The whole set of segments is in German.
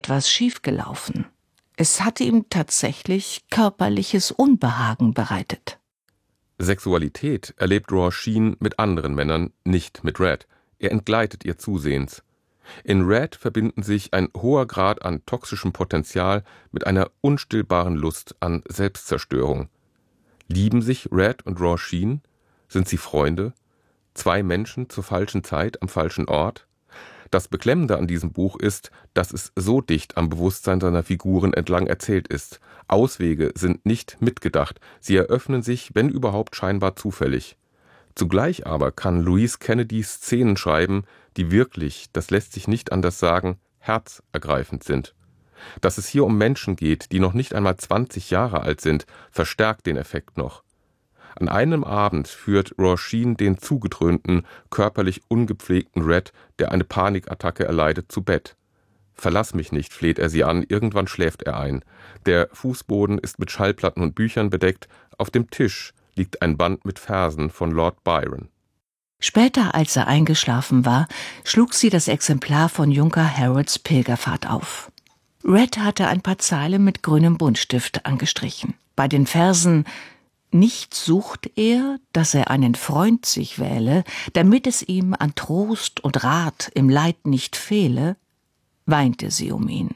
etwas schiefgelaufen. Es hatte ihm tatsächlich körperliches Unbehagen bereitet. Sexualität erlebt Roar Sheen mit anderen Männern, nicht mit Red. Er entgleitet ihr zusehends. In Red verbinden sich ein hoher Grad an toxischem Potenzial mit einer unstillbaren Lust an Selbstzerstörung. Lieben sich Red und Roar Sheen? Sind sie Freunde? Zwei Menschen zur falschen Zeit am falschen Ort? Das Beklemmende an diesem Buch ist, dass es so dicht am Bewusstsein seiner Figuren entlang erzählt ist. Auswege sind nicht mitgedacht, sie eröffnen sich, wenn überhaupt, scheinbar zufällig. Zugleich aber kann Louise Kennedy Szenen schreiben, die wirklich, das lässt sich nicht anders sagen, herzergreifend sind. Dass es hier um Menschen geht, die noch nicht einmal 20 Jahre alt sind, verstärkt den Effekt noch. An einem Abend führt Roar Sheen den zugedröhnten, körperlich ungepflegten Red, der eine Panikattacke erleidet, zu Bett. »Verlass mich nicht«, fleht er sie an, irgendwann schläft er ein. Der Fußboden ist mit Schallplatten und Büchern bedeckt, auf dem Tisch liegt ein Band mit Versen von Lord Byron. Später, als er eingeschlafen war, schlug sie das Exemplar von Junker Harrods Pilgerfahrt auf. Red hatte ein paar Zeilen mit grünem Buntstift angestrichen. Bei den Versen »Nicht sucht er, dass er einen Freund sich wähle, damit es ihm an Trost und Rat im Leid nicht fehle«, weinte sie um ihn.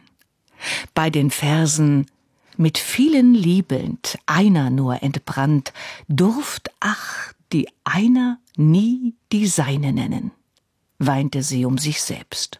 Bei den Versen »Mit vielen liebend, einer nur entbrannt, durft ach die einer nie die seine nennen«, weinte sie um sich selbst.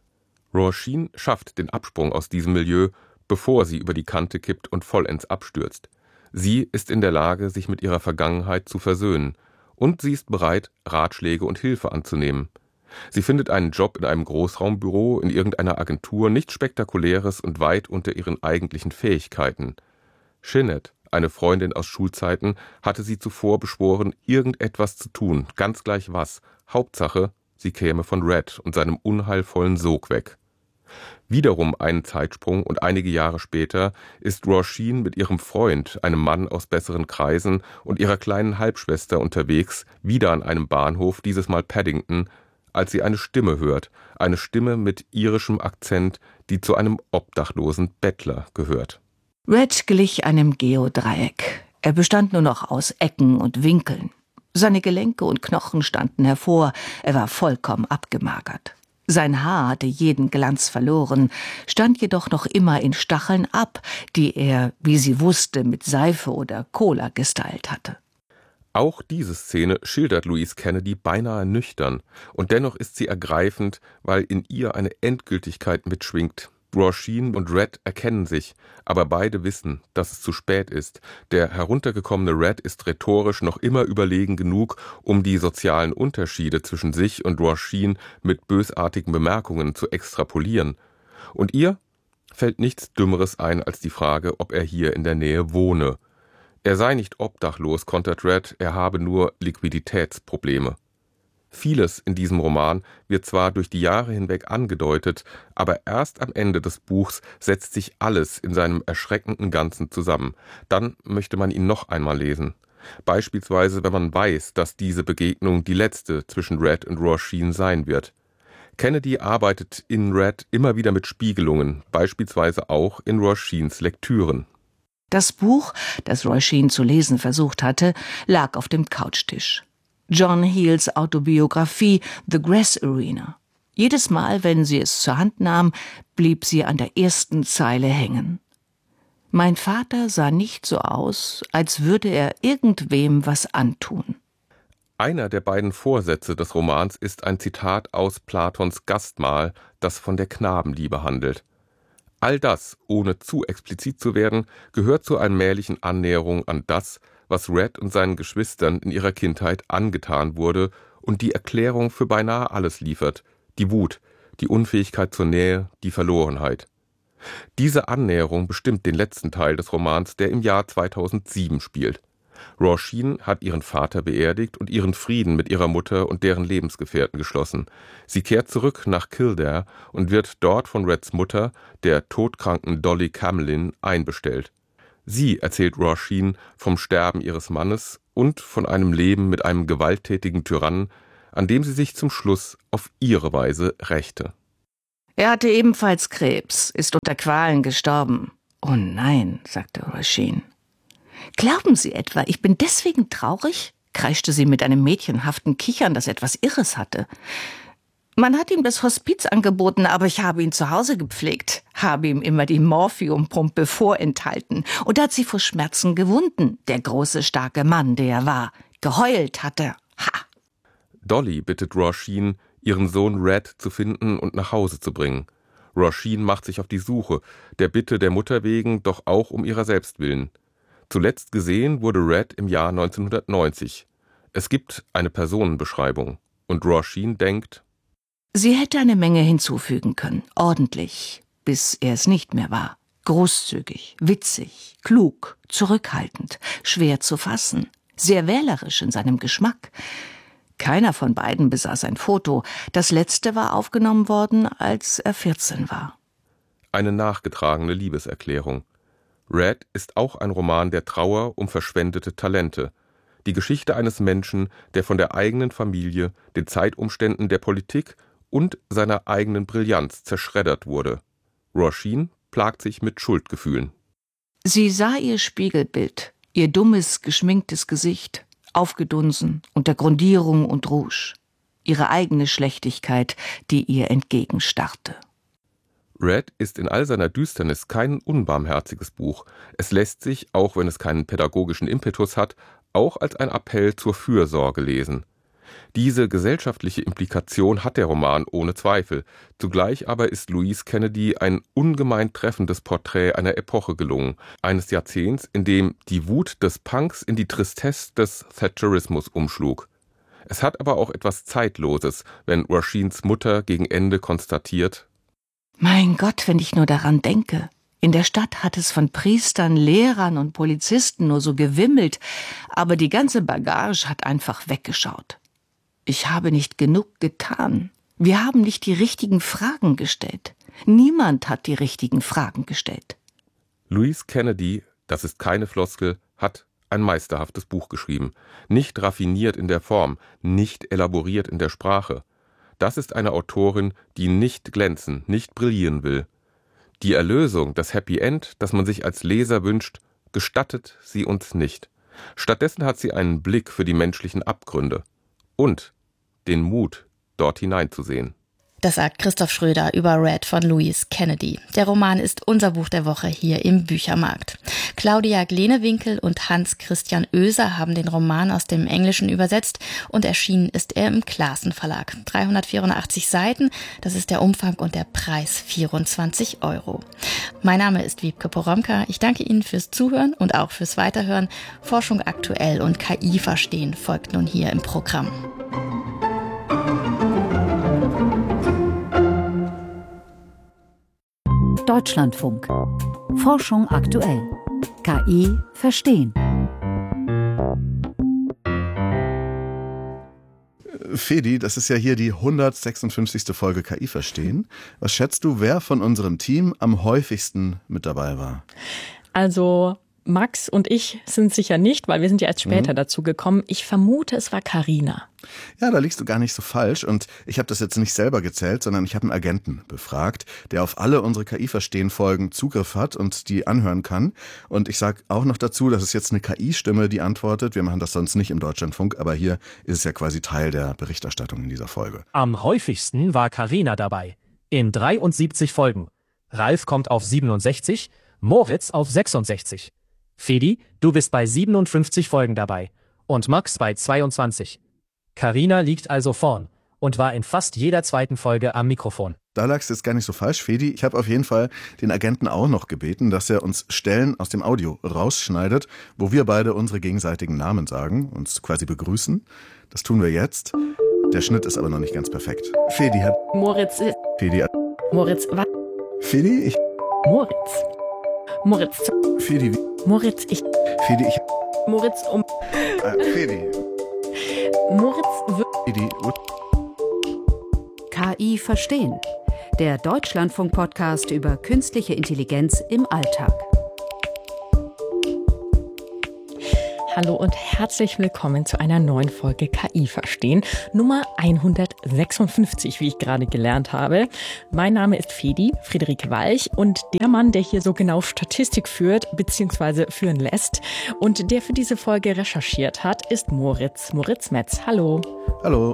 Roar Sheen schafft den Absprung aus diesem Milieu, bevor sie über die Kante kippt und vollends abstürzt. Sie ist in der Lage, sich mit ihrer Vergangenheit zu versöhnen, und sie ist bereit, Ratschläge und Hilfe anzunehmen. Sie findet einen Job in einem Großraumbüro in irgendeiner Agentur, nichts Spektakuläres und weit unter ihren eigentlichen Fähigkeiten. Jeanette, eine Freundin aus Schulzeiten, hatte sie zuvor beschworen, irgendetwas zu tun, ganz gleich was. Hauptsache, sie käme von Red und seinem unheilvollen Sog weg. Wiederum einen Zeitsprung und einige Jahre später ist Roar Sheen mit ihrem Freund, einem Mann aus besseren Kreisen, und ihrer kleinen Halbschwester unterwegs, wieder an einem Bahnhof, dieses Mal Paddington, als sie eine Stimme hört, eine Stimme mit irischem Akzent, die zu einem obdachlosen Bettler gehört. Red glich einem Geodreieck. Er bestand nur noch aus Ecken und Winkeln. Seine Gelenke und Knochen standen hervor, er war vollkommen abgemagert. Sein Haar hatte jeden Glanz verloren, stand jedoch noch immer in Stacheln ab, die er, wie sie wusste, mit Seife oder Cola gestylt hatte. Auch diese Szene schildert Louise Kennedy beinahe nüchtern, und dennoch ist sie ergreifend, weil in ihr eine Endgültigkeit mitschwingt. Roar Sheen und Red erkennen sich, aber beide wissen, dass es zu spät ist. Der heruntergekommene Red ist rhetorisch noch immer überlegen genug, um die sozialen Unterschiede zwischen sich und Roar Sheen mit bösartigen Bemerkungen zu extrapolieren. Und ihr fällt nichts Dümmeres ein als die Frage, ob er hier in der Nähe wohne. Er sei nicht obdachlos, kontert Red, er habe nur Liquiditätsprobleme. Vieles in diesem Roman wird zwar durch die Jahre hinweg angedeutet, aber erst am Ende des Buchs setzt sich alles in seinem erschreckenden Ganzen zusammen. Dann möchte man ihn noch einmal lesen. Beispielsweise, wenn man weiß, dass diese Begegnung die letzte zwischen Red und Roar Sheen sein wird. Kennedy arbeitet in Red immer wieder mit Spiegelungen, beispielsweise auch in Roar Sheens Lektüren. Das Buch, das Roar Sheen zu lesen versucht hatte, lag auf dem Couchtisch. John Heals Autobiografie »The Grass Arena«. Jedes Mal, wenn sie es zur Hand nahm, blieb sie an der ersten Zeile hängen. Mein Vater sah nicht so aus, als würde er irgendwem was antun. Einer der beiden Vorsätze des Romans ist ein Zitat aus Platons Gastmahl, das von der Knabenliebe handelt. All das, ohne zu explizit zu werden, gehört zur allmählichen Annäherung an das, was Red und seinen Geschwistern in ihrer Kindheit angetan wurde und die Erklärung für beinahe alles liefert: die Wut, die Unfähigkeit zur Nähe, die Verlorenheit. Diese Annäherung bestimmt den letzten Teil des Romans, der im Jahr 2007 spielt. Roar Sheen hat ihren Vater beerdigt und ihren Frieden mit ihrer Mutter und deren Lebensgefährten geschlossen. Sie kehrt zurück nach Kildare und wird dort von Reds Mutter, der todkranken Dolly Camlin, einbestellt. Sie erzählt Roar Sheen vom Sterben ihres Mannes und von einem Leben mit einem gewalttätigen Tyrannen, an dem sie sich zum Schluss auf ihre Weise rächte. Er hatte ebenfalls Krebs, ist unter Qualen gestorben. Oh nein, sagte Roisin. Glauben Sie etwa, ich bin deswegen traurig? Kreischte sie mit einem mädchenhaften Kichern, das etwas Irres hatte. Man hat ihm das Hospiz angeboten, aber ich habe ihn zu Hause gepflegt, habe ihm immer die Morphiumpumpe vorenthalten und hat sie vor Schmerzen gewunden, der große, starke Mann, der er war. Geheult hat er. Ha! Dolly bittet Roisin, ihren Sohn Red zu finden und nach Hause zu bringen. Roisin macht sich auf die Suche, der Bitte der Mutter wegen, doch auch um ihrer selbst willen. Zuletzt gesehen wurde Red im Jahr 1990. Es gibt eine Personenbeschreibung und Roisin denkt, sie hätte eine Menge hinzufügen können, ordentlich, bis er es nicht mehr war. Großzügig, witzig, klug, zurückhaltend, schwer zu fassen, sehr wählerisch in seinem Geschmack. Keiner von beiden besaß ein Foto. Das letzte war aufgenommen worden, als er 14 war. Eine nachgetragene Liebeserklärung. Red ist auch ein Roman der Trauer um verschwendete Talente. Die Geschichte eines Menschen, der von der eigenen Familie, den Zeitumständen der Politik und seiner eigenen Brillanz zerschreddert wurde. Roisin plagt sich mit Schuldgefühlen. Sie sah ihr Spiegelbild, ihr dummes, geschminktes Gesicht, aufgedunsen, unter Grundierung und Rouge. Ihre eigene Schlechtigkeit, die ihr entgegenstarrte. Red ist in all seiner Düsternis kein unbarmherziges Buch. Es lässt sich, auch wenn es keinen pädagogischen Impetus hat, auch als ein Appell zur Fürsorge lesen. Diese gesellschaftliche Implikation hat der Roman ohne Zweifel. Zugleich aber ist Louise Kennedy ein ungemein treffendes Porträt einer Epoche gelungen, eines Jahrzehnts, in dem die Wut des Punks in die Tristesse des Thatcherismus umschlug. Es hat aber auch etwas Zeitloses, wenn Roisins Mutter gegen Ende konstatiert: Mein Gott, wenn ich nur daran denke. In der Stadt hat es von Priestern, Lehrern und Polizisten nur so gewimmelt, aber die ganze Bagage hat einfach weggeschaut. Ich habe nicht genug getan. Wir haben nicht die richtigen Fragen gestellt. Niemand hat die richtigen Fragen gestellt. Louise Kennedy, das ist keine Floskel, hat ein meisterhaftes Buch geschrieben. Nicht raffiniert in der Form, nicht elaboriert in der Sprache. Das ist eine Autorin, die nicht glänzen, nicht brillieren will. Die Erlösung, das Happy End, das man sich als Leser wünscht, gestattet sie uns nicht. Stattdessen hat sie einen Blick für die menschlichen Abgründe und den Mut, dort hineinzusehen. Das sagt Christoph Schröder über Red von Louise Kennedy. Der Roman ist unser Buch der Woche hier im Büchermarkt. Claudia Glenewinkel und Hans-Christian Oeser haben den Roman aus dem Englischen übersetzt und erschienen ist er im Classen Verlag. 384 Seiten, das ist der Umfang und der Preis 24 €. Mein Name ist Wiebke Poromka. Ich danke Ihnen fürs Zuhören und auch fürs Weiterhören. Forschung aktuell und KI verstehen folgt nun hier im Programm. Deutschlandfunk. Forschung aktuell. KI verstehen. Fedi, das ist ja hier die 156. Folge KI verstehen. Was schätzt du, wer von unserem Team am häufigsten mit dabei war? Also Max und ich sind sicher nicht, weil wir sind ja erst später dazu gekommen. Ich vermute, es war Carina. Ja, da liegst du gar nicht so falsch. Und ich habe das jetzt nicht selber gezählt, sondern ich habe einen Agenten befragt, der auf alle unsere KI-Verstehen-Folgen Zugriff hat und die anhören kann. Und ich sage auch noch dazu, das ist jetzt eine KI-Stimme, die antwortet. Wir machen das sonst nicht im Deutschlandfunk, aber hier ist es ja quasi Teil der Berichterstattung in dieser Folge. Am häufigsten war Carina dabei. In 73 Folgen. Ralf kommt auf 67, Moritz auf 66. Fedi, du bist bei 57 Folgen dabei und Max bei 22. Carina liegt also vorn und war in fast jeder zweiten Folge am Mikrofon. Da lagst du jetzt gar nicht so falsch, Fedi. Ich habe auf jeden Fall den Agenten auch noch gebeten, dass er uns Stellen aus dem Audio rausschneidet, wo wir beide unsere gegenseitigen Namen sagen, uns quasi begrüßen. Das tun wir jetzt. Der Schnitt ist aber noch nicht ganz perfekt. Fedi hat... Moritz. Fedi hat... Moritz, was? Fedi, ich... Moritz. Moritz. Fedi, Moritz, ich. Fedi, ich... Moritz, Fedi. Moritz, Fedi, KI verstehen. Der Deutschlandfunk-Podcast über künstliche Intelligenz im Alltag. Hallo und herzlich willkommen zu einer neuen Folge KI verstehen, Nummer 156, wie ich gerade gelernt habe. Mein Name ist Fedi, Friederike Walch, und der Mann, der hier so genau Statistik führt bzw. führen lässt und der für diese Folge recherchiert hat, ist Moritz Metz. Hallo. Hallo.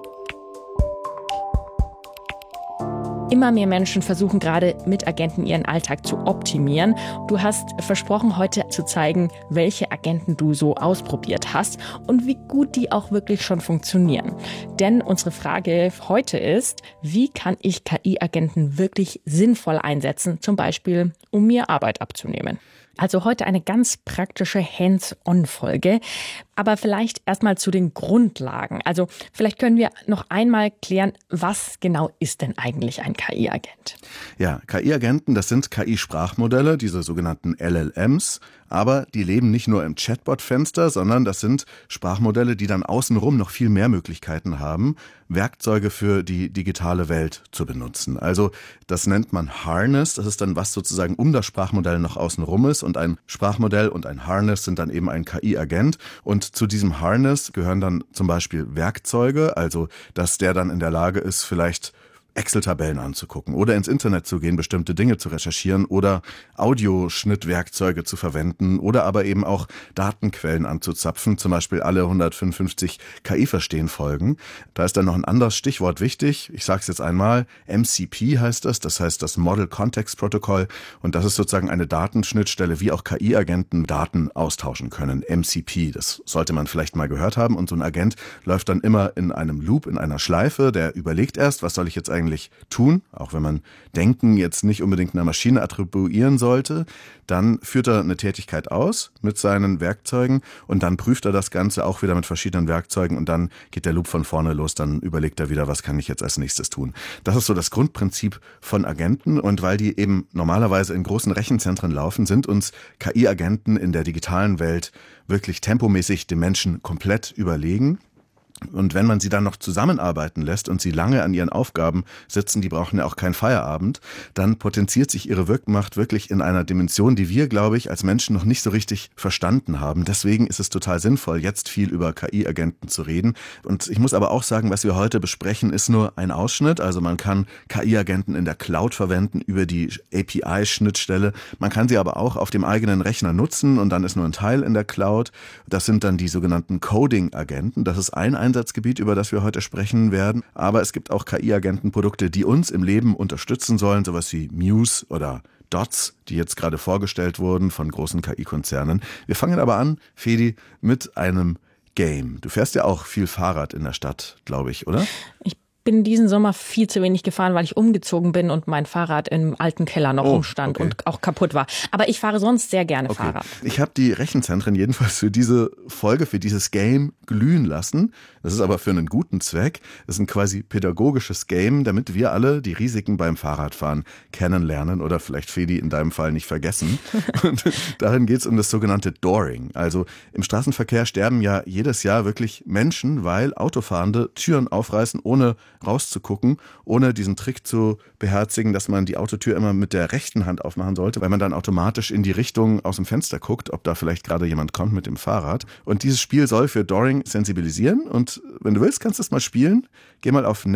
Immer mehr Menschen versuchen gerade mit Agenten ihren Alltag zu optimieren. Du hast versprochen, heute zu zeigen, welche Agenten du so ausprobiert hast und wie gut die auch wirklich schon funktionieren. Denn unsere Frage heute ist, wie kann ich KI-Agenten wirklich sinnvoll einsetzen, zum Beispiel, um mir Arbeit abzunehmen? Also heute eine ganz praktische Hands-on-Folge, aber vielleicht erstmal zu den Grundlagen. Also vielleicht können wir noch einmal klären, was genau ist denn eigentlich ein KI-Agent? Ja, KI-Agenten, das sind KI-Sprachmodelle, diese sogenannten LLMs, aber die leben nicht nur im Chatbot-Fenster, sondern das sind Sprachmodelle, die dann außenrum noch viel mehr Möglichkeiten haben, Werkzeuge für die digitale Welt zu benutzen. Also das nennt man Harness, das ist dann, was sozusagen um das Sprachmodell noch außenrum ist, und ein Sprachmodell und ein Harness sind dann eben ein KI-Agent, und zu diesem Harness gehören dann zum Beispiel Werkzeuge, also dass der dann in der Lage ist, vielleicht Excel-Tabellen anzugucken oder ins Internet zu gehen, bestimmte Dinge zu recherchieren oder Audioschnittwerkzeuge zu verwenden oder aber eben auch Datenquellen anzuzapfen, zum Beispiel alle 155 KI-Verstehen-Folgen. Da ist dann noch ein anderes Stichwort wichtig. Ich sage es jetzt einmal. MCP heißt das heißt das Model Context Protocol, und das ist sozusagen eine Datenschnittstelle, wie auch KI-Agenten Daten austauschen können. MCP, das sollte man vielleicht mal gehört haben, und so ein Agent läuft dann immer in einem Loop, in einer Schleife, der überlegt erst, was soll ich jetzt eigentlich tun, auch wenn man Denken jetzt nicht unbedingt einer Maschine attribuieren sollte. Dann führt er eine Tätigkeit aus mit seinen Werkzeugen und dann prüft er das Ganze auch wieder mit verschiedenen Werkzeugen, und dann geht der Loop von vorne los, dann überlegt er wieder, was kann ich jetzt als nächstes tun. Das ist so das Grundprinzip von Agenten, und weil die eben normalerweise in großen Rechenzentren laufen, sind uns KI-Agenten in der digitalen Welt wirklich tempomäßig dem Menschen komplett überlegen. Und wenn man sie dann noch zusammenarbeiten lässt und sie lange an ihren Aufgaben sitzen, die brauchen ja auch keinen Feierabend, dann potenziert sich ihre Wirkmacht wirklich in einer Dimension, die wir, glaube ich, als Menschen noch nicht so richtig verstanden haben. Deswegen ist es total sinnvoll, jetzt viel über KI-Agenten zu reden. Und ich muss aber auch sagen, was wir heute besprechen, ist nur ein Ausschnitt. Also man kann KI-Agenten in der Cloud verwenden über die API-Schnittstelle. Man kann sie aber auch auf dem eigenen Rechner nutzen, und dann ist nur ein Teil in der Cloud. Das sind dann die sogenannten Coding-Agenten. Das ist ein Einsatzgebiet, über das wir heute sprechen werden. Aber es gibt auch KI-Agentenprodukte, die uns im Leben unterstützen sollen, sowas wie Muse oder Dots, die jetzt gerade vorgestellt wurden von großen KI-Konzernen. Wir fangen aber an, Fedi, mit einem Game. Du fährst ja auch viel Fahrrad in der Stadt, glaube ich, oder? Ich bin diesen Sommer viel zu wenig gefahren, weil ich umgezogen bin und mein Fahrrad im alten Keller noch rumstand und auch kaputt war. Aber ich fahre sonst sehr gerne Fahrrad. Ich habe die Rechenzentren jedenfalls für diese Folge, für dieses Game glühen lassen. Das ist aber für einen guten Zweck. Das ist ein quasi pädagogisches Game, damit wir alle die Risiken beim Fahrradfahren kennenlernen oder vielleicht, Fedi, in deinem Fall nicht vergessen. Und darin geht es um das sogenannte Dooring. Also im Straßenverkehr sterben ja jedes Jahr wirklich Menschen, weil Autofahrende Türen aufreißen, ohne rauszugucken, ohne diesen Trick zu beherzigen, dass man die Autotür immer mit der rechten Hand aufmachen sollte, weil man dann automatisch in die Richtung aus dem Fenster guckt, ob da vielleicht gerade jemand kommt mit dem Fahrrad. Und dieses Spiel soll für Dooring sensibilisieren, und wenn du willst, kannst du es mal spielen. Geh mal auf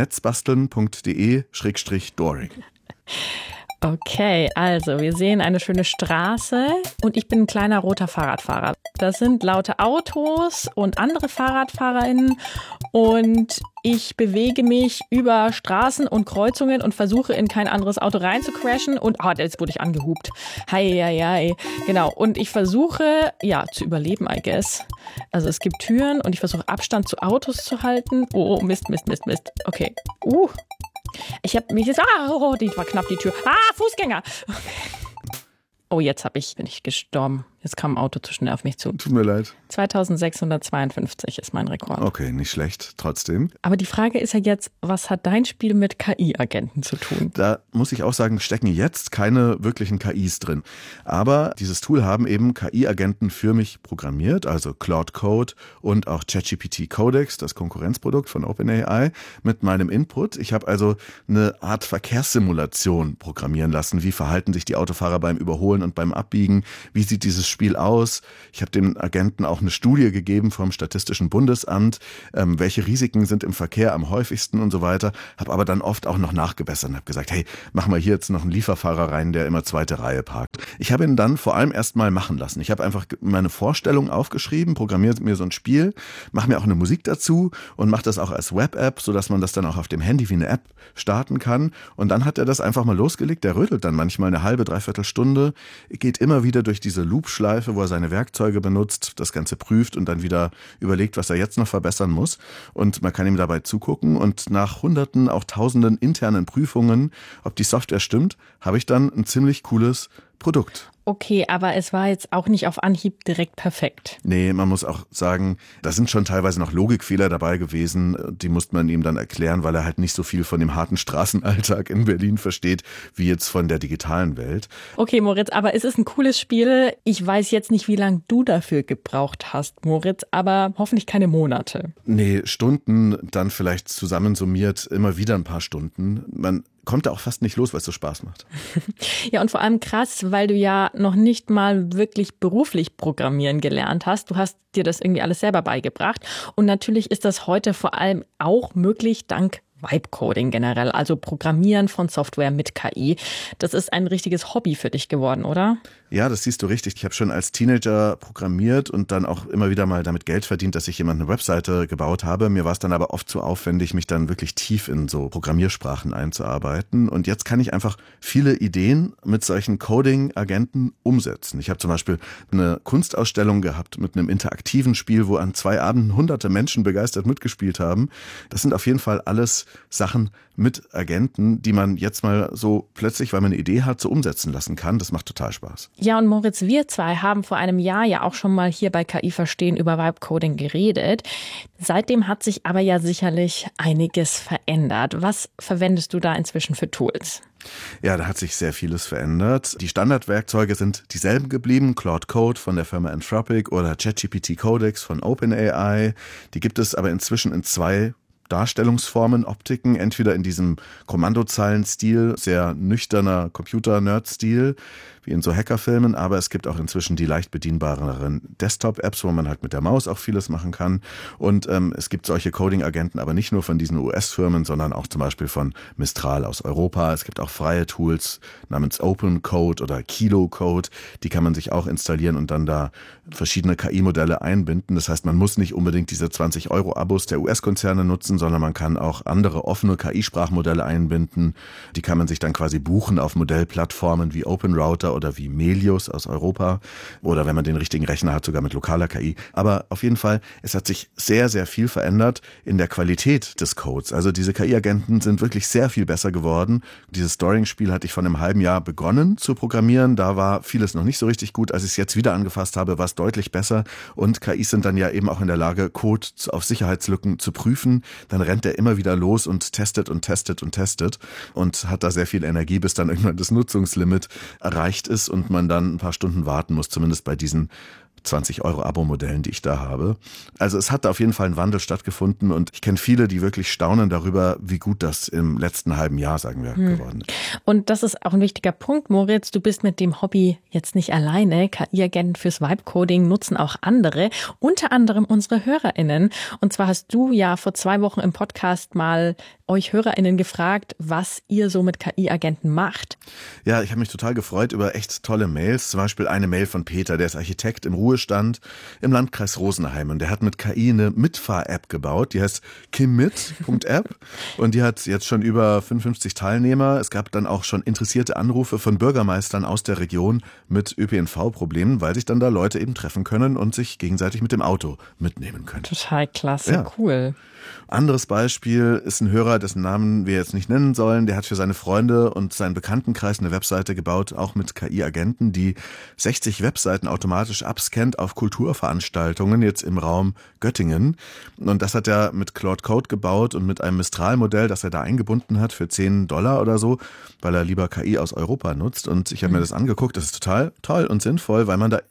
netzbasteln.de/Dooring. Okay, also wir sehen eine schöne Straße und ich bin ein kleiner roter Fahrradfahrer. Das sind laute Autos und andere FahrradfahrerInnen, und ich bewege mich über Straßen und Kreuzungen und versuche, in kein anderes Auto reinzucrashen, und jetzt wurde ich angehupt. Hei. Genau, und ich versuche, zu überleben, I guess. Also es gibt Türen und ich versuche, Abstand zu Autos zu halten. Oh, Mist. Okay. Ich habe mich jetzt, die war knapp, die Tür. Fußgänger. Oh, jetzt bin ich gestorben. Jetzt kam ein Auto zu schnell auf mich zu. Tut mir leid. 2652 ist mein Rekord. Okay, nicht schlecht, trotzdem. Aber die Frage ist ja jetzt, was hat dein Spiel mit KI-Agenten zu tun? Da muss ich auch sagen, stecken jetzt keine wirklichen KIs drin. Aber dieses Tool haben eben KI-Agenten für mich programmiert, also Claude Code und auch ChatGPT Codex, das Konkurrenzprodukt von OpenAI, mit meinem Input. Ich habe also eine Art Verkehrssimulation programmieren lassen. Wie verhalten sich die Autofahrer beim Überholen und beim Abbiegen? Wie sieht dieses Spiel aus. Ich habe dem Agenten auch eine Studie gegeben vom Statistischen Bundesamt, welche Risiken sind im Verkehr am häufigsten und so weiter. Habe aber dann oft auch noch nachgebessert und habe gesagt, hey, mach mal hier jetzt noch einen Lieferfahrer rein, der immer zweite Reihe parkt. Ich habe ihn dann vor allem erstmal machen lassen. Ich habe einfach meine Vorstellung aufgeschrieben, programmiert mir so ein Spiel, mache mir auch eine Musik dazu und mache das auch als Web-App, sodass man das dann auch auf dem Handy wie eine App starten kann. Und dann hat er das einfach mal losgelegt. Der rödelt dann manchmal eine halbe, dreiviertel Stunde, geht immer wieder durch diese Loop-Schleife, wo er seine Werkzeuge benutzt, das Ganze prüft und dann wieder überlegt, was er jetzt noch verbessern muss. Und man kann ihm dabei zugucken. Und nach Hunderten, auch Tausenden internen Prüfungen, ob die Software stimmt, habe ich dann ein ziemlich cooles Produkt. Okay, aber es war jetzt auch nicht auf Anhieb direkt perfekt. Nee, man muss auch sagen, da sind schon teilweise noch Logikfehler dabei gewesen. Die musste man ihm dann erklären, weil er halt nicht so viel von dem harten Straßenalltag in Berlin versteht, wie jetzt von der digitalen Welt. Okay, Moritz, aber es ist ein cooles Spiel. Ich weiß jetzt nicht, wie lange du dafür gebraucht hast, Moritz, aber hoffentlich keine Monate. Nee, Stunden, dann vielleicht zusammensummiert immer wieder ein paar Stunden. Man kommt da auch fast nicht los, weil es so Spaß macht. Ja, und vor allem krass, weil du ja noch nicht mal wirklich beruflich programmieren gelernt hast. Du hast dir das irgendwie alles selber beigebracht. Und natürlich ist das heute vor allem auch möglich dank Vibe-Coding generell, also Programmieren von Software mit KI. Das ist ein richtiges Hobby für dich geworden, oder? Ja, das siehst du richtig. Ich habe schon als Teenager programmiert und dann auch immer wieder mal damit Geld verdient, dass ich jemand eine Webseite gebaut habe. Mir war es dann aber oft zu aufwendig, mich dann wirklich tief in so Programmiersprachen einzuarbeiten. Und jetzt kann ich einfach viele Ideen mit solchen Coding-Agenten umsetzen. Ich habe zum Beispiel eine Kunstausstellung gehabt mit einem interaktiven Spiel, wo an 2 Abenden hunderte Menschen begeistert mitgespielt haben. Das sind auf jeden Fall alles Sachen mit Agenten, die man jetzt mal so plötzlich, weil man eine Idee hat, so umsetzen lassen kann. Das macht total Spaß. Ja, und Moritz, wir zwei haben vor einem Jahr ja auch schon mal hier bei KI Verstehen über Vibe-Coding geredet. Seitdem hat sich aber ja sicherlich einiges verändert. Was verwendest du da inzwischen für Tools? Ja, da hat sich sehr vieles verändert. Die Standardwerkzeuge sind dieselben geblieben. Claude Code von der Firma Anthropic oder ChatGPT Codex von OpenAI. Die gibt es aber inzwischen in 2 Darstellungsformen, Optiken, entweder in diesem Kommandozeilen-Stil, sehr nüchterner Computer-Nerd-Stil, wie in so Hackerfilmen, aber es gibt auch inzwischen die leicht bedienbareren Desktop-Apps, wo man halt mit der Maus auch vieles machen kann. Und es gibt solche Coding-Agenten, aber nicht nur von diesen US-Firmen, sondern auch zum Beispiel von Mistral aus Europa. Es gibt auch freie Tools namens Open Code oder Kilo Code, die kann man sich auch installieren und dann da verschiedene KI-Modelle einbinden. Das heißt, man muss nicht unbedingt diese 20-Euro-Abos der US-Konzerne nutzen, sondern man kann auch andere offene KI-Sprachmodelle einbinden. Die kann man sich dann quasi buchen auf Modellplattformen wie OpenRouter oder wie Melius aus Europa oder wenn man den richtigen Rechner hat, sogar mit lokaler KI. Aber auf jeden Fall, es hat sich sehr, sehr viel verändert in der Qualität des Codes. Also diese KI-Agenten sind wirklich sehr viel besser geworden. Dieses Storing-Spiel hatte ich vor einem halben Jahr begonnen zu programmieren. Da war vieles noch nicht so richtig gut. Als ich es jetzt wieder angefasst habe, war es deutlich besser. Und KIs sind dann ja eben auch in der Lage, Code auf Sicherheitslücken zu prüfen. Dann rennt er immer wieder los und testet und testet und testet und hat da sehr viel Energie, bis dann irgendwann das Nutzungslimit erreicht ist und man dann ein paar Stunden warten muss, zumindest bei diesen 20-Euro-Abo-Modellen, die ich da habe. Also es hat da auf jeden Fall ein Wandel stattgefunden und ich kenne viele, die wirklich staunen darüber, wie gut das im letzten halben Jahr, sagen wir, geworden ist. Und das ist auch ein wichtiger Punkt, Moritz. Du bist mit dem Hobby jetzt nicht alleine. KI-Agenten fürs Vibe-Coding nutzen auch andere, unter anderem unsere HörerInnen. Und zwar hast du ja vor 2 Wochen im Podcast mal euch HörerInnen gefragt, was ihr so mit KI-Agenten macht. Ja, ich habe mich total gefreut über echt tolle Mails. Zum Beispiel eine Mail von Peter, der ist Architekt im Ruhestand im Landkreis Rosenheim. Und der hat mit KI eine Mitfahr-App gebaut, die heißt kimmit.app und die hat jetzt schon über 55 Teilnehmer. Es gab dann auch schon interessierte Anrufe von Bürgermeistern aus der Region mit ÖPNV-Problemen, weil sich dann da Leute eben treffen können und sich gegenseitig mit dem Auto mitnehmen können. Total klasse, ja. Cool. Anderes Beispiel ist ein Hörer, dessen Namen wir jetzt nicht nennen sollen. Der hat für seine Freunde und seinen Bekanntenkreis eine Webseite gebaut, auch mit KI-Agenten, die 60 Webseiten automatisch abscannt auf Kulturveranstaltungen, jetzt im Raum Göttingen. Und das hat er mit Claude Code gebaut und mit einem Mistral-Modell, das er da eingebunden hat für $10 oder so, weil er lieber KI aus Europa nutzt. Und ich habe mir das angeguckt. Das ist total toll und sinnvoll, weil man da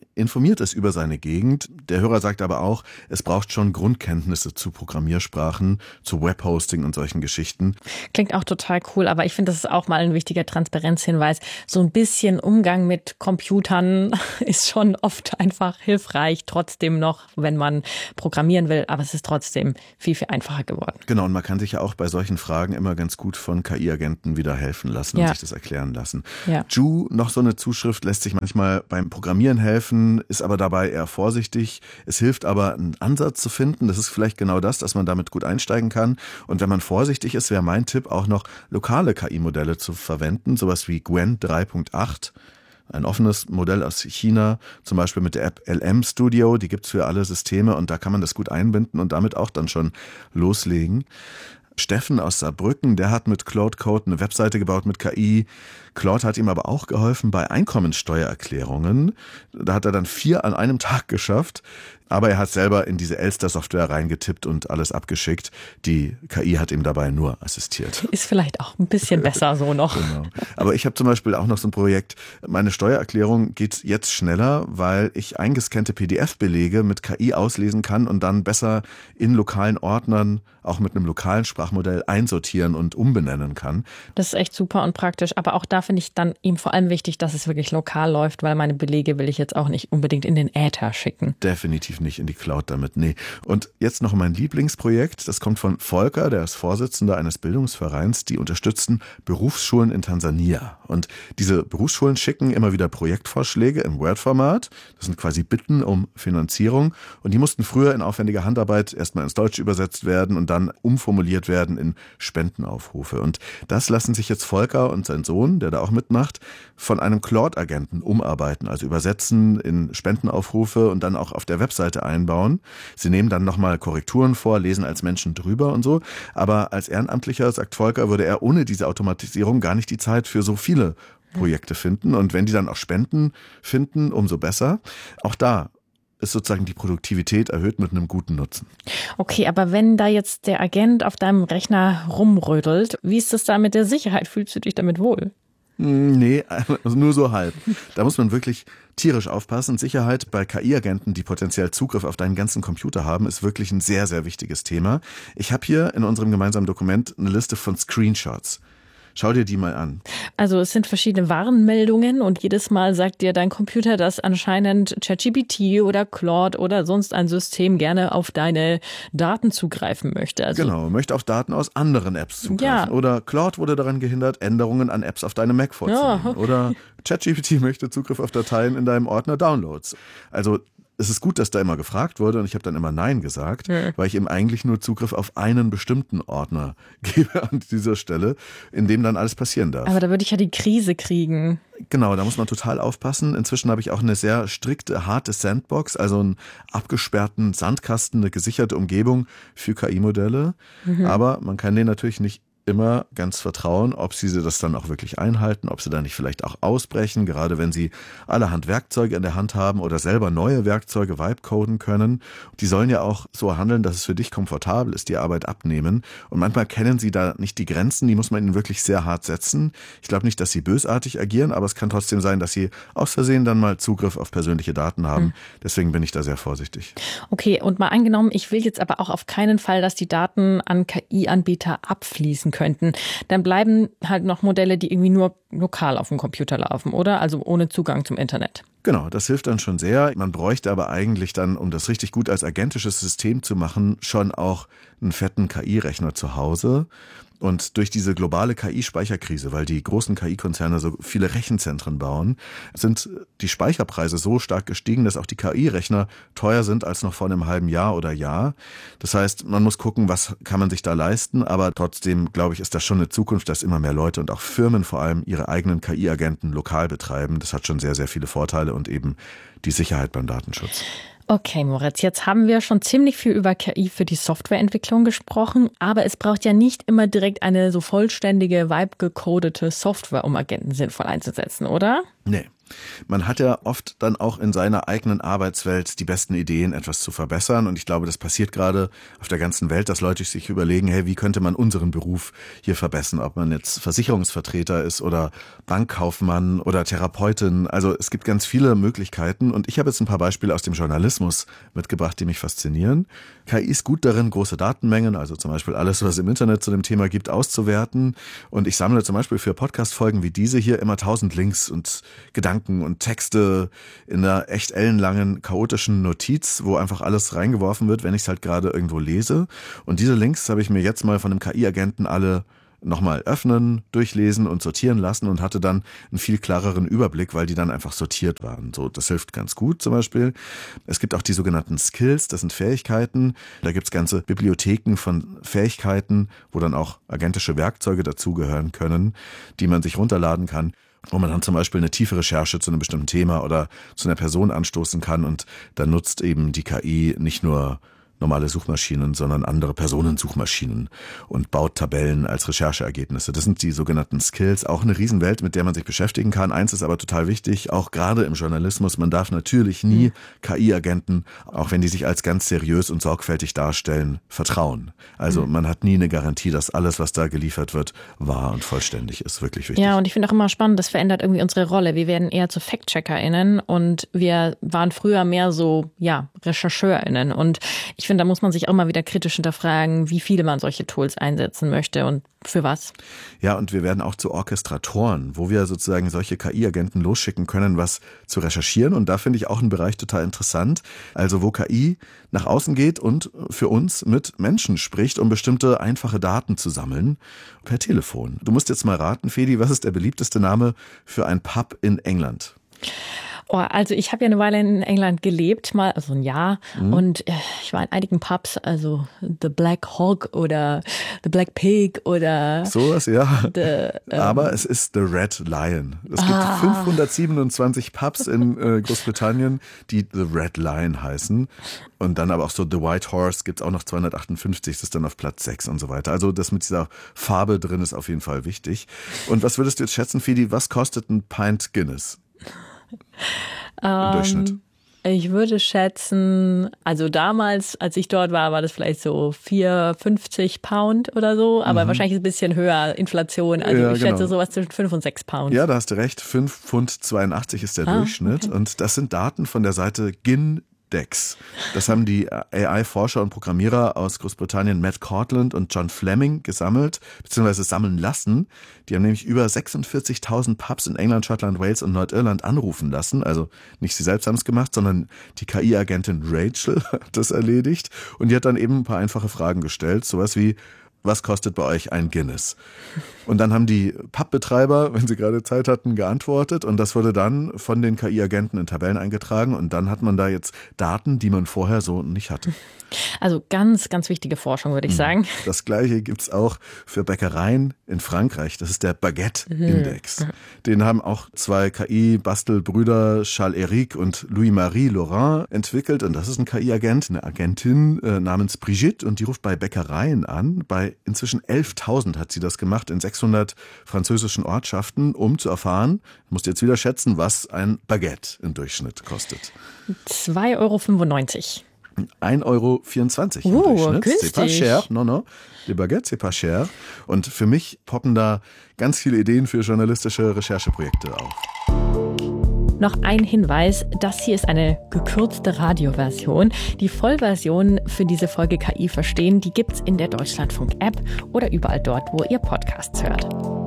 informiert es über seine Gegend. Der Hörer sagt aber auch, es braucht schon Grundkenntnisse zu Programmiersprachen, zu Webhosting und solchen Geschichten. Klingt auch total cool, aber ich finde, das ist auch mal ein wichtiger Transparenzhinweis. So ein bisschen Umgang mit Computern ist schon oft einfach hilfreich, trotzdem noch, wenn man programmieren will. Aber es ist trotzdem viel, viel einfacher geworden. Genau, und man kann sich ja auch bei solchen Fragen immer ganz gut von KI-Agenten wieder helfen lassen und sich das erklären lassen. Ja. Ju, noch so eine Zuschrift, lässt sich manchmal beim Programmieren helfen, ist aber dabei eher vorsichtig. Es hilft aber, einen Ansatz zu finden. Das ist vielleicht genau das, dass man damit gut einsteigen kann. Und wenn man vorsichtig ist, wäre mein Tipp auch noch, lokale KI-Modelle zu verwenden, sowas wie Gwen 3.8. Ein offenes Modell aus China, zum Beispiel mit der App LM Studio, die gibt's für alle Systeme und da kann man das gut einbinden und damit auch dann schon loslegen. Steffen aus Saarbrücken, der hat mit Claude Code eine Webseite gebaut mit KI. Claude hat ihm aber auch geholfen bei Einkommensteuererklärungen. Da hat er dann 4 an einem Tag geschafft. Aber er hat selber in diese Elster-Software reingetippt und alles abgeschickt. Die KI hat ihm dabei nur assistiert. Ist vielleicht auch ein bisschen besser so noch. Genau. Aber ich habe zum Beispiel auch noch so ein Projekt. Meine Steuererklärung geht jetzt schneller, weil ich eingescannte PDF-Belege mit KI auslesen kann und dann besser in lokalen Ordnern, auch mit einem lokalen Sprachmodell, einsortieren und umbenennen kann. Das ist echt super und praktisch. Aber auch da finde ich dann eben vor allem wichtig, dass es wirklich lokal läuft, weil meine Belege will ich jetzt auch nicht unbedingt in den Äther schicken. Definitiv nicht in die Cloud damit, nee. Und jetzt noch mein Lieblingsprojekt, das kommt von Volker, der ist Vorsitzender eines Bildungsvereins, die unterstützen Berufsschulen in Tansania. Und diese Berufsschulen schicken immer wieder Projektvorschläge im Word-Format, das sind quasi Bitten um Finanzierung und die mussten früher in aufwendiger Handarbeit erstmal ins Deutsche übersetzt werden und dann umformuliert werden in Spendenaufrufe. Und das lassen sich jetzt Volker und sein Sohn, der da auch mitmacht, von einem Claude-Agenten umarbeiten, also übersetzen in Spendenaufrufe und dann auch auf der Webseite einbauen. Sie nehmen dann nochmal Korrekturen vor, lesen als Menschen drüber und so. Aber als Ehrenamtlicher, sagt Volker, würde er ohne diese Automatisierung gar nicht die Zeit für so viele Projekte finden. Und wenn die dann auch Spenden finden, umso besser. Auch da ist sozusagen die Produktivität erhöht mit einem guten Nutzen. Okay, aber wenn da jetzt der Agent auf deinem Rechner rumrödelt, wie ist das da mit der Sicherheit? Fühlst du dich damit wohl? Nee, also nur so halb. Da muss man wirklich tierisch aufpassen. Sicherheit bei KI-Agenten, die potenziell Zugriff auf deinen ganzen Computer haben, ist wirklich ein sehr, sehr wichtiges Thema. Ich habe hier in unserem gemeinsamen Dokument eine Liste von Screenshots. Schau dir die mal an. Also es sind verschiedene Warnmeldungen und jedes Mal sagt dir dein Computer, dass anscheinend ChatGPT oder Claude oder sonst ein System gerne auf deine Daten zugreifen möchte. Also genau, möchte auf Daten aus anderen Apps zugreifen. Ja. Oder Claude wurde daran gehindert, Änderungen an Apps auf deinem Mac vorzunehmen. Ja. Oder ChatGPT möchte Zugriff auf Dateien in deinem Ordner Downloads. Also es ist gut, dass da immer gefragt wurde und ich habe dann immer Nein gesagt, weil ich eben eigentlich nur Zugriff auf einen bestimmten Ordner gebe an dieser Stelle, in dem dann alles passieren darf. Aber da würde ich ja die Krise kriegen. Genau, da muss man total aufpassen. Inzwischen habe ich auch eine sehr strikte, harte Sandbox, also einen abgesperrten Sandkasten, eine gesicherte Umgebung für KI-Modelle. Aber man kann denen natürlich nicht immer ganz vertrauen, ob sie das dann auch wirklich einhalten, ob sie da nicht vielleicht auch ausbrechen, gerade wenn sie allerhand Werkzeuge in der Hand haben oder selber neue Werkzeuge vibe-coden können. Die sollen ja auch so handeln, dass es für dich komfortabel ist, die Arbeit abnehmen. Und manchmal kennen sie da nicht die Grenzen, die muss man ihnen wirklich sehr hart setzen. Ich glaube nicht, dass sie bösartig agieren, aber es kann trotzdem sein, dass sie aus Versehen dann mal Zugriff auf persönliche Daten haben. Deswegen bin ich da sehr vorsichtig. Okay, und mal angenommen, ich will jetzt aber auch auf keinen Fall, dass die Daten an KI-Anbieter abfließen könnten. Dann bleiben halt noch Modelle, die irgendwie nur lokal auf dem Computer laufen, oder? Also ohne Zugang zum Internet. Genau, das hilft dann schon sehr. Man bräuchte aber eigentlich dann, um das richtig gut als agentisches System zu machen, schon auch einen fetten KI-Rechner zu Hause. Und durch diese globale KI-Speicherkrise, weil die großen KI-Konzerne so viele Rechenzentren bauen, sind die Speicherpreise so stark gestiegen, dass auch die KI-Rechner teuer sind als noch vor einem halben Jahr oder Jahr. Das heißt, man muss gucken, was kann man sich da leisten. Aber trotzdem, glaube ich, ist das schon eine Zukunft, dass immer mehr Leute und auch Firmen vor allem ihre eigenen KI-Agenten lokal betreiben. Das hat schon sehr, sehr viele Vorteile und eben die Sicherheit beim Datenschutz. Okay, Moritz, jetzt haben wir schon ziemlich viel über KI für die Softwareentwicklung gesprochen, aber es braucht ja nicht immer direkt eine so vollständige, vibe-gecodete Software, um Agenten sinnvoll einzusetzen, oder? Nee. Man hat ja oft dann auch in seiner eigenen Arbeitswelt die besten Ideen, etwas zu verbessern. Und ich glaube, das passiert gerade auf der ganzen Welt, dass Leute sich überlegen, hey, wie könnte man unseren Beruf hier verbessern? Ob man jetzt Versicherungsvertreter ist oder Bankkaufmann oder Therapeutin. Also es gibt ganz viele Möglichkeiten. Und ich habe jetzt ein paar Beispiele aus dem Journalismus mitgebracht, die mich faszinieren. KI ist gut darin, große Datenmengen, also zum Beispiel alles, was es im Internet zu dem Thema gibt, auszuwerten. Und ich sammle zum Beispiel für Podcast-Folgen wie diese hier immer 1000 Links und Gedanken und Texte in einer echt ellenlangen, chaotischen Notiz, wo einfach alles reingeworfen wird, wenn ich es halt gerade irgendwo lese. Und diese Links habe ich mir jetzt mal von einem KI-Agenten alle nochmal öffnen, durchlesen und sortieren lassen und hatte dann einen viel klareren Überblick, weil die dann einfach sortiert waren. So, das hilft ganz gut zum Beispiel. Es gibt auch die sogenannten Skills, das sind Fähigkeiten. Da gibt's ganze Bibliotheken von Fähigkeiten, wo dann auch agentische Werkzeuge dazugehören können, die man sich runterladen kann, wo man dann zum Beispiel eine tiefe Recherche zu einem bestimmten Thema oder zu einer Person anstoßen kann und dann nutzt eben die KI nicht nur normale Suchmaschinen, sondern andere Personensuchmaschinen und baut Tabellen als Rechercheergebnisse. Das sind die sogenannten Skills, auch eine Riesenwelt, mit der man sich beschäftigen kann. Eins ist aber total wichtig, auch gerade im Journalismus, man darf natürlich nie KI-Agenten, auch wenn die sich als ganz seriös und sorgfältig darstellen, vertrauen. Also man hat nie eine Garantie, dass alles, was da geliefert wird, wahr und vollständig ist. Wirklich wichtig. Ja, und ich finde auch immer spannend, das verändert irgendwie unsere Rolle. Wir werden eher zu Fact-CheckerInnen und wir waren früher mehr so, RechercheurInnen. Und ich finde, da muss man sich auch mal wieder kritisch hinterfragen, wie viele man solche Tools einsetzen möchte und für was. Ja, und wir werden auch zu Orchestratoren, wo wir sozusagen solche KI-Agenten losschicken können, was zu recherchieren. Und da finde ich auch einen Bereich total interessant. Also wo KI nach außen geht und für uns mit Menschen spricht, um bestimmte einfache Daten zu sammeln per Telefon. Du musst jetzt mal raten, Fedi, was ist der beliebteste Name für ein Pub in England? Oh, also ich habe ja eine Weile in England gelebt, also ein Jahr. Und ich war in einigen Pubs, also The Black Hog oder The Black Pig oder sowas, ja. Aber es ist The Red Lion. Es gibt 527 Pubs in Großbritannien, die The Red Lion heißen. Und dann aber auch so The White Horse gibt es auch noch 258, das ist dann auf Platz 6 und so weiter. Also das mit dieser Farbe drin ist auf jeden Fall wichtig. Und was würdest du jetzt schätzen, Fidi, was kostet ein Pint Guinness? Im Durchschnitt. Ich würde schätzen, also damals, als ich dort war, war das vielleicht so 4,50 Pound oder so, aber wahrscheinlich ist es ein bisschen höher, Inflation. Also ja, ich schätze sowas zwischen 5 und 6 Pound. Ja, da hast du recht, 5,82 Pfund ist der Durchschnitt. Okay. Und das sind Daten von der Seite Gindex. Das haben die AI-Forscher und Programmierer aus Großbritannien Matt Cortland und John Fleming gesammelt, beziehungsweise sammeln lassen. Die haben nämlich über 46.000 Pubs in England, Schottland, Wales und Nordirland anrufen lassen. Also nicht sie selbst haben es gemacht, sondern die KI-Agentin Rachel hat das erledigt. Und die hat dann eben ein paar einfache Fragen gestellt, sowas wie: Was kostet bei euch ein Guinness? Und dann haben die Pubbetreiber, wenn sie gerade Zeit hatten, geantwortet. Und das wurde dann von den KI-Agenten in Tabellen eingetragen. Und dann hat man da jetzt Daten, die man vorher so nicht hatte. Also ganz, ganz wichtige Forschung, würde ich sagen. Das Gleiche gibt's auch für Bäckereien in Frankreich. Das ist der Baguette-Index. Den haben auch zwei KI-Bastelbrüder, Charles-Éric und Louis-Marie Laurent, entwickelt. Und das ist ein KI-Agent, eine Agentin namens Brigitte. Und die ruft bei Bäckereien an. Bei inzwischen 11.000 hat sie das gemacht in 600 französischen Ortschaften, um zu erfahren, ich muss jetzt wieder schätzen, was ein Baguette im Durchschnitt kostet. 2,95 €. 1,24 € im Durchschnitt. Günstig. C'est pas cher. Non. Les baguettes, c'est pas cher. Und für mich poppen da ganz viele Ideen für journalistische Rechercheprojekte auf. Noch ein Hinweis, das hier ist eine gekürzte Radioversion. Die Vollversion für diese Folge KI verstehen, die gibt's in der Deutschlandfunk-App oder überall dort, wo ihr Podcasts hört.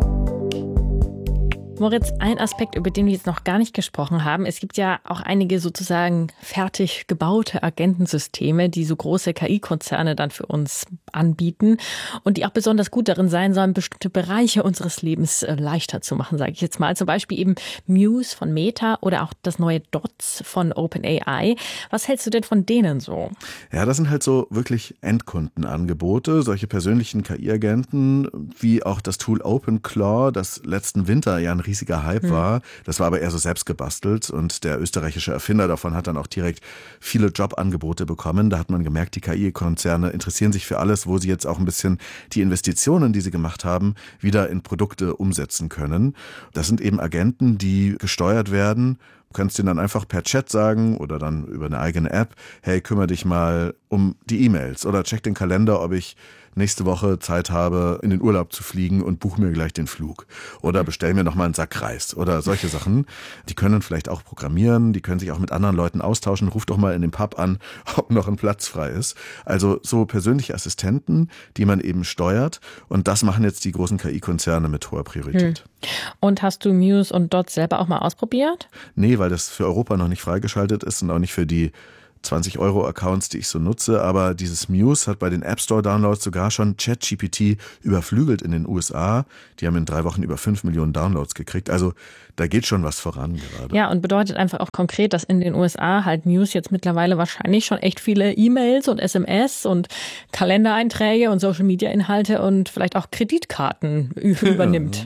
Moritz, ein Aspekt, über den wir jetzt noch gar nicht gesprochen haben. Es gibt ja auch einige sozusagen fertig gebaute Agentensysteme, die so große KI-Konzerne dann für uns anbieten und die auch besonders gut darin sein sollen, bestimmte Bereiche unseres Lebens leichter zu machen, sage ich jetzt mal. Zum Beispiel eben Muse von Meta oder auch das neue Dots von OpenAI. Was hältst du denn von denen so? Ja, das sind halt so wirklich Endkundenangebote, solche persönlichen KI-Agenten, wie auch das Tool OpenClaw, das letzten Winter ja ein riesiger Hype war. Das war aber eher so selbst gebastelt und der österreichische Erfinder davon hat dann auch direkt viele Jobangebote bekommen. Da hat man gemerkt, die KI-Konzerne interessieren sich für alles, wo sie jetzt auch ein bisschen die Investitionen, die sie gemacht haben, wieder in Produkte umsetzen können. Das sind eben Agenten, die gesteuert werden. Du kannst denen dann einfach per Chat sagen oder dann über eine eigene App, hey, kümmere dich mal um die E-Mails oder check den Kalender, ob ich nächste Woche Zeit habe, in den Urlaub zu fliegen und buche mir gleich den Flug. Oder bestell mir noch mal einen Sack Reis oder solche Sachen. Die können vielleicht auch programmieren, die können sich auch mit anderen Leuten austauschen. Ruf doch mal in den Pub an, ob noch ein Platz frei ist. Also so persönliche Assistenten, die man eben steuert. Und das machen jetzt die großen KI-Konzerne mit hoher Priorität. Und hast du Muse und Dot selber auch mal ausprobiert? Nee, weil das für Europa noch nicht freigeschaltet ist und auch nicht für die 20-Euro-Accounts, die ich so nutze, aber dieses Muse hat bei den App Store-Downloads sogar schon ChatGPT überflügelt in den USA. Die haben in 3 Wochen über 5 Millionen Downloads gekriegt. Also da geht schon was voran gerade. Ja, und bedeutet einfach auch konkret, dass in den USA halt Muse jetzt mittlerweile wahrscheinlich schon echt viele E-Mails und SMS und Kalendereinträge und Social-Media-Inhalte und vielleicht auch Kreditkarten übernimmt.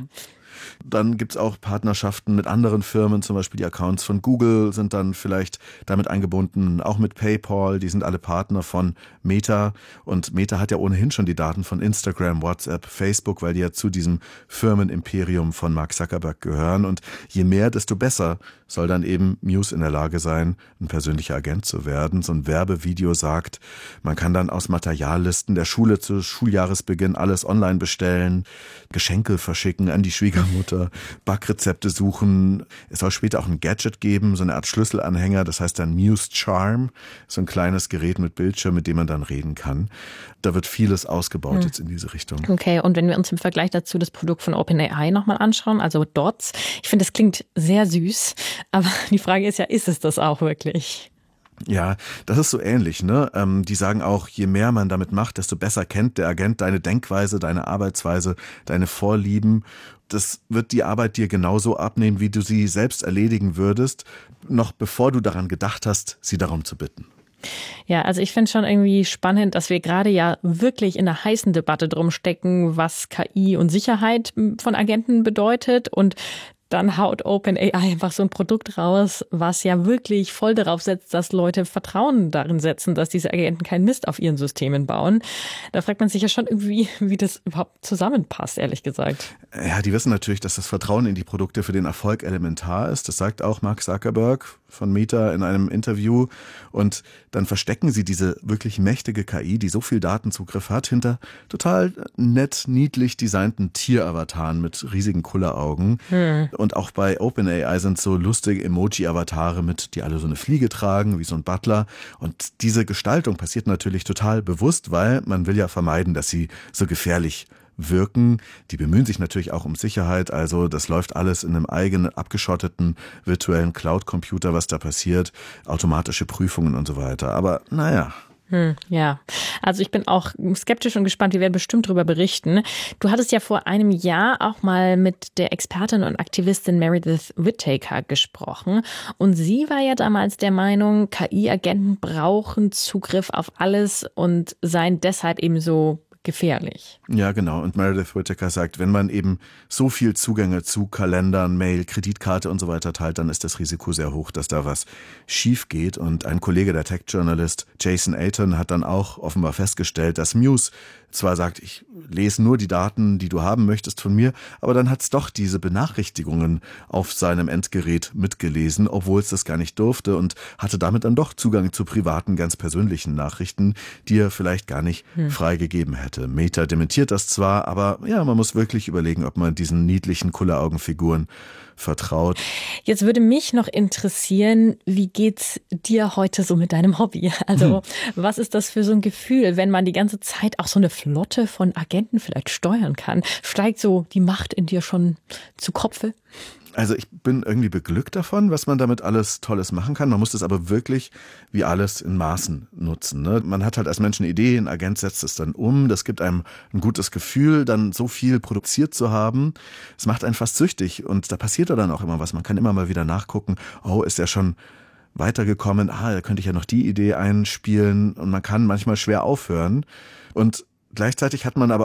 Dann gibt's auch Partnerschaften mit anderen Firmen, zum Beispiel die Accounts von Google sind dann vielleicht damit eingebunden, auch mit PayPal, die sind alle Partner von Meta und Meta hat ja ohnehin schon die Daten von Instagram, WhatsApp, Facebook, weil die ja zu diesem Firmenimperium von Mark Zuckerberg gehören und je mehr, desto besser soll dann eben Muse in der Lage sein, ein persönlicher Agent zu werden. So ein Werbevideo sagt, man kann dann aus Materiallisten der Schule zu Schuljahresbeginn alles online bestellen, Geschenke verschicken an die Schwiegermutter, Backrezepte suchen. Es soll später auch ein Gadget geben, so eine Art Schlüsselanhänger, das heißt dann Muse Charm, so ein kleines Gerät mit Bildschirm, mit dem man dann reden kann. Da wird vieles ausgebaut jetzt in diese Richtung. Okay, und wenn wir uns im Vergleich dazu das Produkt von OpenAI nochmal anschauen, also Dots, ich finde, das klingt sehr süß, aber die Frage ist ja, ist es das auch wirklich? Ja, das ist so ähnlich, ne? Die sagen auch, je mehr man damit macht, desto besser kennt der Agent deine Denkweise, deine Arbeitsweise, deine Vorlieben. Das wird die Arbeit dir genauso abnehmen, wie du sie selbst erledigen würdest, noch bevor du daran gedacht hast, sie darum zu bitten. Ja, also ich finde schon irgendwie spannend, dass wir gerade ja wirklich in einer heißen Debatte drum stecken, was KI und Sicherheit von Agenten bedeutet und dann haut OpenAI einfach so ein Produkt raus, was ja wirklich voll darauf setzt, dass Leute Vertrauen darin setzen, dass diese Agenten keinen Mist auf ihren Systemen bauen. Da fragt man sich ja schon irgendwie, wie das überhaupt zusammenpasst, ehrlich gesagt. Ja, die wissen natürlich, dass das Vertrauen in die Produkte für den Erfolg elementar ist. Das sagt auch Mark Zuckerberg von Meta in einem Interview. Und dann verstecken sie diese wirklich mächtige KI, die so viel Datenzugriff hat, hinter total nett, niedlich designten Tieravataren mit riesigen Kulleraugen. Und auch bei OpenAI sind so lustige Emoji-Avatare die alle so eine Fliege tragen, wie so ein Butler. Und diese Gestaltung passiert natürlich total bewusst, weil man will ja vermeiden, dass sie so gefährlich wirken. Die bemühen sich natürlich auch um Sicherheit, also das läuft alles in einem eigenen, abgeschotteten virtuellen Cloud-Computer, was da passiert, automatische Prüfungen und so weiter. Aber naja. Ja, also ich bin auch skeptisch und gespannt, wir werden bestimmt darüber berichten. Du hattest ja vor einem Jahr auch mal mit der Expertin und Aktivistin Meredith Whittaker gesprochen und sie war ja damals der Meinung, KI-Agenten brauchen Zugriff auf alles und seien deshalb eben so gefährlich. Ja, genau. Und Meredith Whittaker sagt, wenn man eben so viel Zugänge zu Kalendern, Mail, Kreditkarte und so weiter teilt, dann ist das Risiko sehr hoch, dass da was schief geht. Und ein Kollege, der Tech-Journalist Jason Ayton, hat dann auch offenbar festgestellt, dass Muse zwar sagt, ich lese nur die Daten, die du haben möchtest von mir, aber dann hat es doch diese Benachrichtigungen auf seinem Endgerät mitgelesen, obwohl es das gar nicht durfte und hatte damit dann doch Zugang zu privaten, ganz persönlichen Nachrichten, die er vielleicht gar nicht freigegeben hätte. Meta dementiert das zwar, aber ja, man muss wirklich überlegen, ob man diesen niedlichen Kulleraugenfiguren vertraut. Jetzt würde mich noch interessieren, wie geht's dir heute so mit deinem Hobby? Also was ist das für so ein Gefühl, wenn man die ganze Zeit auch so eine Flotte von Agenten vielleicht steuern kann? Steigt so die Macht in dir schon zu Kopfe? Also ich bin irgendwie beglückt davon, was man damit alles Tolles machen kann. Man muss das aber wirklich wie alles in Maßen nutzen, ne? Man hat halt als Mensch eine Idee, ein Agent setzt es dann um. Das gibt einem ein gutes Gefühl, dann so viel produziert zu haben. Es macht einen fast süchtig und da passiert dann auch immer was. Man kann immer mal wieder nachgucken, oh, ist er schon weitergekommen? Da könnte ich ja noch die Idee einspielen und man kann manchmal schwer aufhören. Und gleichzeitig hat man aber auch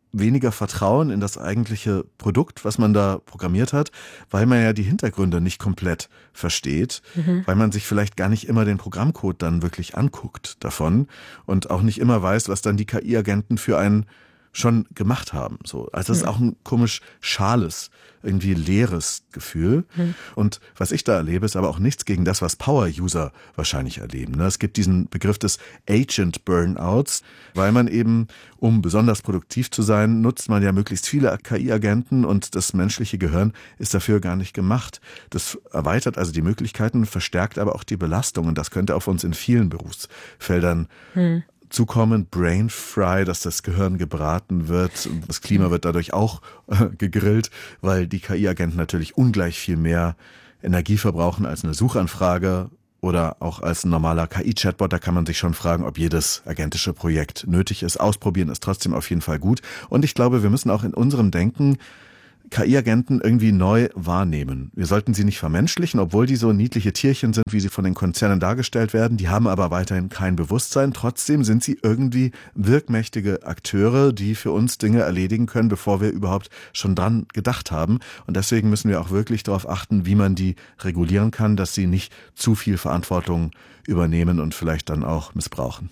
weniger Vertrauen in das eigentliche Produkt, was man da programmiert hat, weil man ja die Hintergründe nicht komplett versteht, weil man sich vielleicht gar nicht immer den Programmcode dann wirklich anguckt davon und auch nicht immer weiß, was dann die KI-Agenten für einen schon gemacht haben. So. Also das ist auch ein komisch schales, irgendwie leeres Gefühl. Und was ich da erlebe, ist aber auch nichts gegen das, was Power-User wahrscheinlich erleben. Es gibt diesen Begriff des Agent-Burnouts, weil man eben, um besonders produktiv zu sein, nutzt man ja möglichst viele KI-Agenten und das menschliche Gehirn ist dafür gar nicht gemacht. Das erweitert also die Möglichkeiten, verstärkt aber auch die Belastung und das könnte auf uns in vielen Berufsfeldern zukommen, Brain Fry, dass das Gehirn gebraten wird und das Klima wird dadurch auch gegrillt, weil die KI-Agenten natürlich ungleich viel mehr Energie verbrauchen als eine Suchanfrage oder auch als ein normaler KI-Chatbot. Da kann man sich schon fragen, ob jedes agentische Projekt nötig ist. Ausprobieren ist trotzdem auf jeden Fall gut. Und ich glaube, wir müssen auch in unserem Denken KI-Agenten irgendwie neu wahrnehmen. Wir sollten sie nicht vermenschlichen, obwohl die so niedliche Tierchen sind, wie sie von den Konzernen dargestellt werden. Die haben aber weiterhin kein Bewusstsein. Trotzdem sind sie irgendwie wirkmächtige Akteure, die für uns Dinge erledigen können, bevor wir überhaupt schon dran gedacht haben. Und deswegen müssen wir auch wirklich darauf achten, wie man die regulieren kann, dass sie nicht zu viel Verantwortung übernehmen und vielleicht dann auch missbrauchen.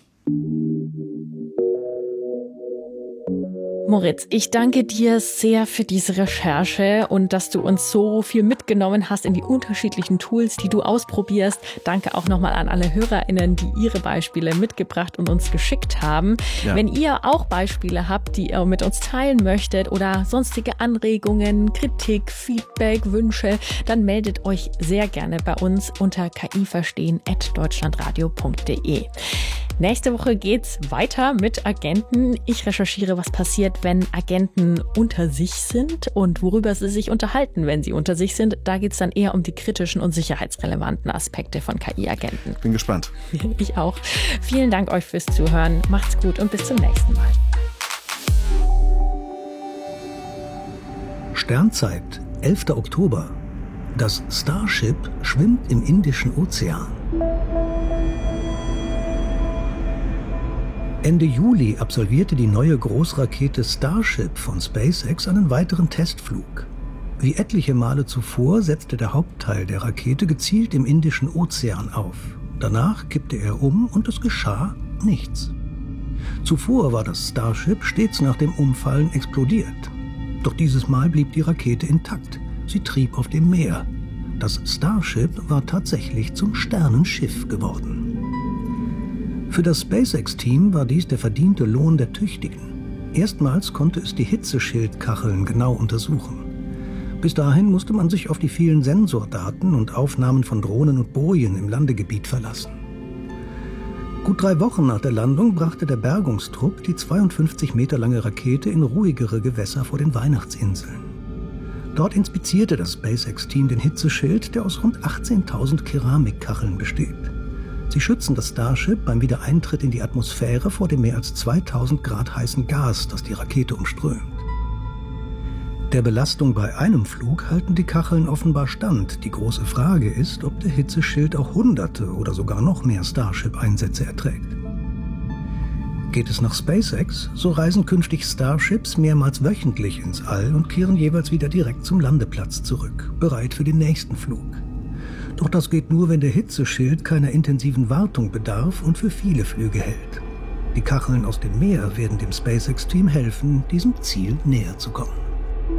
Moritz, ich danke dir sehr für diese Recherche und dass du uns so viel mitgenommen hast in die unterschiedlichen Tools, die du ausprobierst. Danke auch nochmal an alle HörerInnen, die ihre Beispiele mitgebracht und uns geschickt haben. Ja. Wenn ihr auch Beispiele habt, die ihr mit uns teilen möchtet oder sonstige Anregungen, Kritik, Feedback, Wünsche, dann meldet euch sehr gerne bei uns unter kiverstehen@deutschlandradio.de. Nächste Woche geht's weiter mit Agenten. Ich recherchiere, was passiert, wenn Agenten unter sich sind und worüber sie sich unterhalten, wenn sie unter sich sind. Da geht's dann eher um die kritischen und sicherheitsrelevanten Aspekte von KI-Agenten. Bin gespannt. Ich auch. Vielen Dank euch fürs Zuhören. Macht's gut und bis zum nächsten Mal. Sternzeit, 11. Oktober. Das Starship schwimmt im Indischen Ozean. Ende Juli absolvierte die neue Großrakete Starship von SpaceX einen weiteren Testflug. Wie etliche Male zuvor setzte der Hauptteil der Rakete gezielt im Indischen Ozean auf. Danach kippte er um und es geschah nichts. Zuvor war das Starship stets nach dem Umfallen explodiert. Doch dieses Mal blieb die Rakete intakt. Sie trieb auf dem Meer. Das Starship war tatsächlich zum Sternenschiff geworden. Für das SpaceX-Team war dies der verdiente Lohn der Tüchtigen. Erstmals konnte es die Hitzeschildkacheln genau untersuchen. Bis dahin musste man sich auf die vielen Sensordaten und Aufnahmen von Drohnen und Bojen im Landegebiet verlassen. Gut 3 Wochen nach der Landung brachte der Bergungstrupp die 52 Meter lange Rakete in ruhigere Gewässer vor den Weihnachtsinseln. Dort inspizierte das SpaceX-Team den Hitzeschild, der aus rund 18.000 Keramikkacheln besteht. Sie schützen das Starship beim Wiedereintritt in die Atmosphäre vor dem mehr als 2000 Grad heißen Gas, das die Rakete umströmt. Der Belastung bei einem Flug halten die Kacheln offenbar stand. Die große Frage ist, ob der Hitzeschild auch Hunderte oder sogar noch mehr Starship-Einsätze erträgt. Geht es nach SpaceX, so reisen künftig Starships mehrmals wöchentlich ins All und kehren jeweils wieder direkt zum Landeplatz zurück, bereit für den nächsten Flug. Doch das geht nur, wenn der Hitzeschild keiner intensiven Wartung bedarf und für viele Flüge hält. Die Kacheln aus dem Meer werden dem SpaceX-Team helfen, diesem Ziel näher zu kommen.